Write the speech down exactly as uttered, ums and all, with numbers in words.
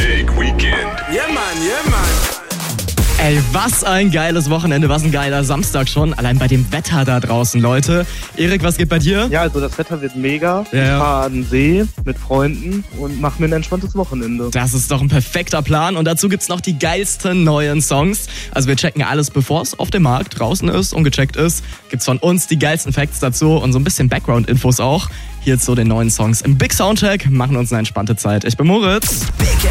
Big Weekend. Yeah, man, yeah, man. Ey, was ein geiles Wochenende, was ein geiler Samstag schon. Allein bei dem Wetter da draußen, Leute. Erik, was geht bei dir? Ja, also das Wetter wird mega. Ja, ja. Ich fahre an den See mit Freunden und mache mir ein entspanntes Wochenende. Das ist doch ein perfekter Plan. Und dazu gibt's noch die geilsten neuen Songs. Also wir checken alles, bevor es auf dem Markt draußen ist und gecheckt ist. Gibt's von uns die geilsten Facts dazu und so ein bisschen Background-Infos auch. Hier zu den neuen Songs im Big Soundcheck. Machen uns eine entspannte Zeit. Ich bin Moritz.